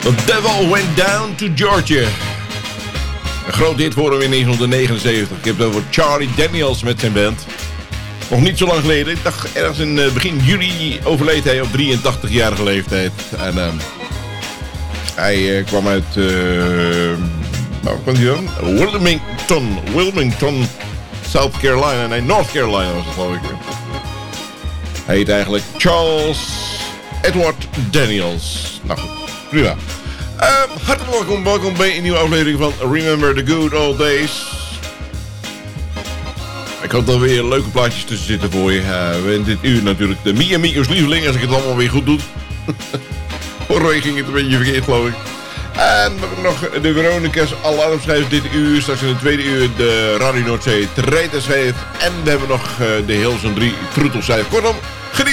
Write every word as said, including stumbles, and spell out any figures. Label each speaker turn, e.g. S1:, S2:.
S1: The Devil Went Down to Georgia. Een groot hit voor hem in negentien negenenzeventig. Ik heb het over Charlie Daniels met zijn band. Nog niet zo lang geleden. Ik dacht ergens in begin juli overleed hij op drieëntachtigjarige leeftijd. En uh, hij uh, kwam uit... Uh, waar kwam hij dan? Wilmington. Wilmington, South Carolina. Nee, North Carolina was het, geloof ik. Hij heet eigenlijk Charles Edward Daniels. Nou goed, prima. Uh, hartelijk welkom, welkom bij een nieuwe aflevering van Remember the Good Old Days. Ik hoop dat er weer leuke plaatjes tussen zitten voor je. Uh, we in dit uur natuurlijk de Mia Mio's lieveling, als ik het allemaal weer goed doe. Vorige week ging het een beetje verkeerd, geloof ik. En nog de Veronica's alarmschijf dit uur. Straks in het tweede uur de Radio Noordzee treitenschijf. En we hebben nog uh, de Hilson drie troetelschijf. Kortom,